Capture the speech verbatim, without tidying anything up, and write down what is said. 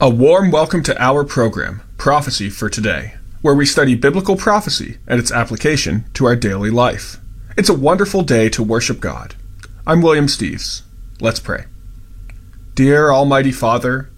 A warm welcome to our program, Prophecy for Today, where we study biblical prophecy and its application to our daily life. It's a wonderful day to worship God. I'm William Steves. Let's pray. Dear Almighty Father,